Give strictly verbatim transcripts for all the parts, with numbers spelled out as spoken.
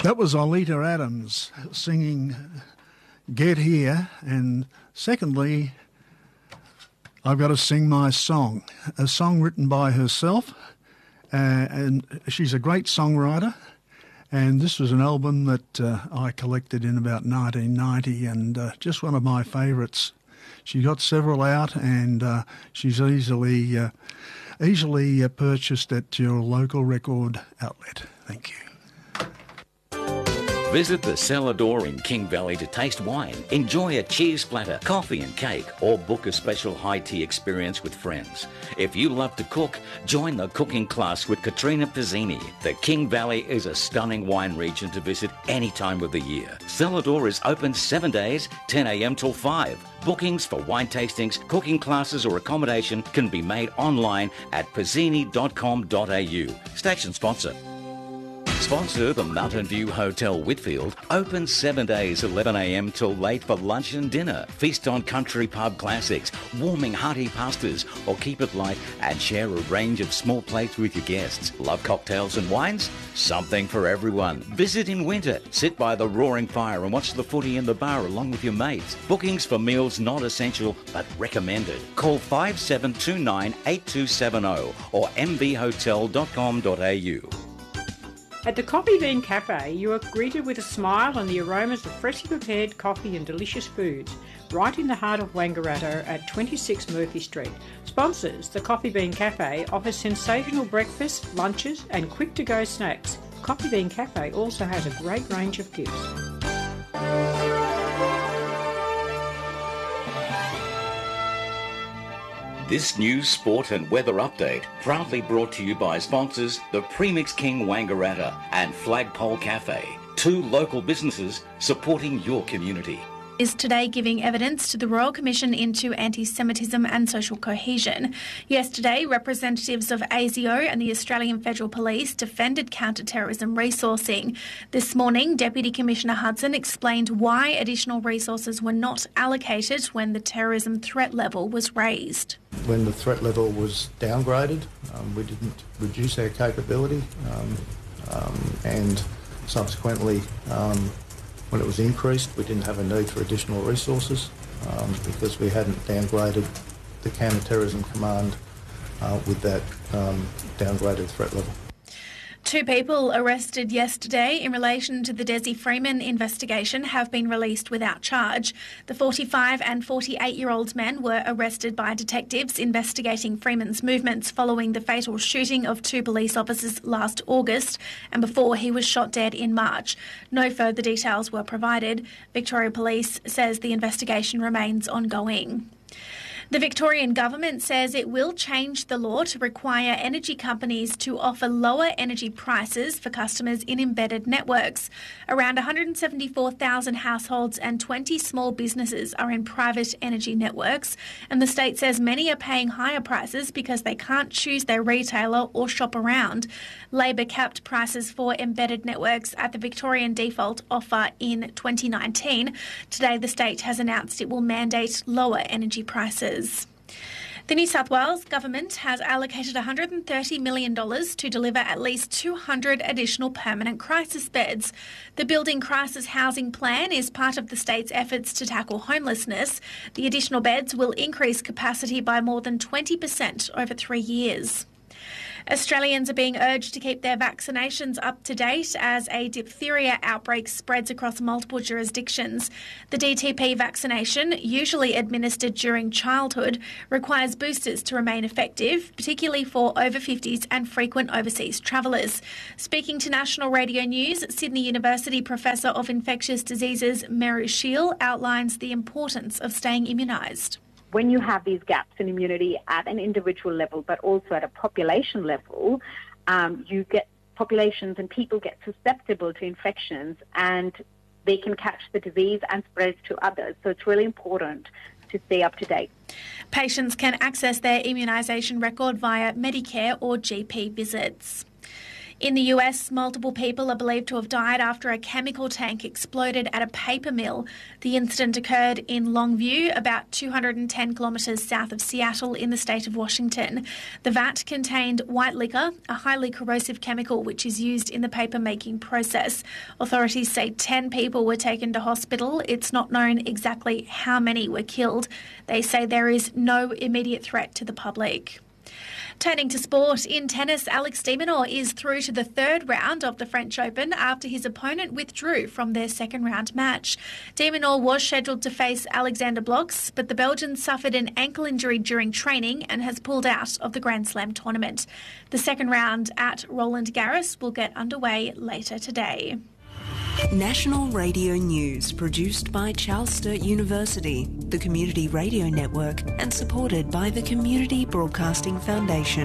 That was Oleta Adams singing Get Here, and secondly, I've got to sing my song, a song written by herself, uh, and she's a great songwriter, and this was an album that uh, I collected in about nineteen ninety, and uh, just one of my favourites. She got several out, and uh, she's easily, uh, easily uh, purchased at your local record outlet. Thank you. Visit the Cellar Door in King Valley to taste wine, enjoy a cheese splatter, coffee and cake, or book a special high tea experience with friends. If you love to cook, join the cooking class with Katrina Pizzini. The King Valley is a stunning wine region to visit any time of the year. Cellar Door is open seven days, ten a m till five. Bookings for wine tastings, cooking classes or accommodation can be made online at pizzini dot com dot a u. Station sponsor. Sponsor the Mountain View Hotel Whitfield, open seven days, eleven a m till late for lunch and dinner. Feast on country pub classics, warming hearty pastas, or keep it light and share a range of small plates with your guests. Love cocktails and wines? Something for everyone. Visit in winter, sit by the roaring fire and watch the footy in the bar along with your mates. Bookings for meals not essential but recommended. Call five seven two nine, eight two seven zero or m v hotel dot com dot a u. At the Coffee Bean Cafe, you are greeted with a smile and the aromas of freshly prepared coffee and delicious foods, right in the heart of Wangaratta at twenty-six Murphy Street. Sponsors, the Coffee Bean Cafe offers sensational breakfasts, lunches and quick-to-go snacks. Coffee Bean Cafe also has a great range of gifts. This news, sport and weather update proudly brought to you by sponsors the Premix King Wangaratta and Flagpole Cafe, two local businesses supporting your community. Is today giving evidence to the Royal Commission into Anti-Semitism and Social Cohesion. Yesterday, representatives of A S I O and the Australian Federal Police defended counter-terrorism resourcing. This morning, Deputy Commissioner Hudson explained why additional resources were not allocated when the terrorism threat level was raised. When the threat level was downgraded, um, we didn't reduce our capability, um, um, and subsequently, um, when it was increased, we didn't have a need for additional resources um, because we hadn't downgraded the counter-terrorism command uh, with that um, downgraded threat level. Two people arrested yesterday in relation to the Desi Freeman investigation have been released without charge. The forty-five and forty-eight-year-old men were arrested by detectives investigating Freeman's movements following the fatal shooting of two police officers last August and before he was shot dead in March. No further details were provided. Victoria Police says the investigation remains ongoing. The Victorian Government says it will change the law to require energy companies to offer lower energy prices for customers in embedded networks. Around one hundred seventy-four thousand households and twenty small businesses are in private energy networks, and the state says many are paying higher prices because they can't choose their retailer or shop around. Labor capped prices for embedded networks at the Victorian default offer in twenty nineteen. Today, the state has announced it will mandate lower energy prices. The New South Wales Government has allocated one hundred thirty million dollars to deliver at least two hundred additional permanent crisis beds. The Building Crisis Housing Plan is part of the state's efforts to tackle homelessness. The additional beds will increase capacity by more than twenty percent over three years. Australians are being urged to keep their vaccinations up to date as a diphtheria outbreak spreads across multiple jurisdictions. The D T P vaccination, usually administered during childhood, requires boosters to remain effective, particularly for over fifties and frequent overseas travellers. Speaking to National Radio News, Sydney University Professor of Infectious Diseases Mary Shiel outlines the importance of staying immunised. When you have these gaps in immunity at an individual level, but also at a population level, um, you get populations and people get susceptible to infections and they can catch the disease and spread it to others. So it's really important to stay up to date. Patients can access their immunisation record via Medicare or G P visits. In the U S, multiple people are believed to have died after a chemical tank exploded at a paper mill. The incident occurred in Longview, about two hundred ten kilometres south of Seattle in the state of Washington. The vat contained white liquor, a highly corrosive chemical which is used in the paper-making process. Authorities say ten people were taken to hospital. It's not known exactly how many were killed. They say there is no immediate threat to the public. Turning to sport, in tennis, Alex de Minaur is through to the third round of the French Open after his opponent withdrew from their second round match. De Minaur was scheduled to face Alexander Blocks, but the Belgian suffered an ankle injury during training and has pulled out of the Grand Slam tournament. The second round at Roland Garros will get underway later today. National Radio News, produced by Charles Sturt University, the Community Radio Network, and supported by the Community Broadcasting Foundation.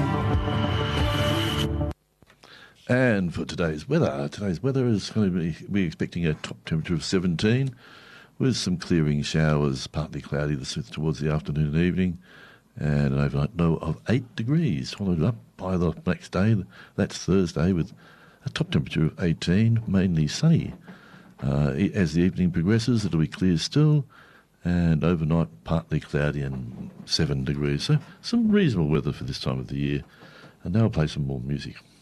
And for today's weather, today's weather is going to be, we're expecting a top temperature of seventeen, with some clearing showers, partly cloudy towards the afternoon and evening, and an overnight low of eight degrees, followed up by the next day, that's Thursday, with a top temperature of eighteen, mainly sunny. Uh, as the evening progresses, it'll be clear still, and overnight partly cloudy and seven degrees. So some reasonable weather for this time of the year. And now I'll play some more music.